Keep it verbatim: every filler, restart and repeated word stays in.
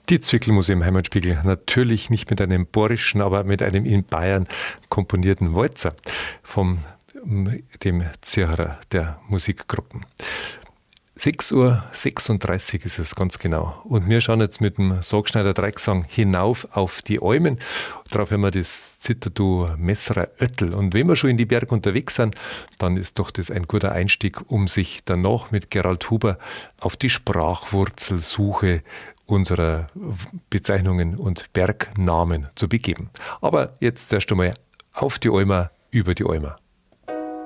Die Zwickelmusik im Heimatspiegel, natürlich nicht mit einem bohrischen, aber mit einem in Bayern komponierten Walzer von dem Zircherer der Musikgruppen. sechs Uhr sechsunddreißig ist es ganz genau. Und wir schauen jetzt mit dem Sargschneider Dreiecksang hinauf auf die Almen. Darauf haben wir das Zitterduo Messerer Oettel. Und wenn wir schon in die Berge unterwegs sind, dann ist doch das ein guter Einstieg, um sich danach mit Gerald Huber auf die Sprachwurzelsuche unserer Bezeichnungen und Bergnamen zu begeben. Aber jetzt erst einmal auf die Almer, über die Almer.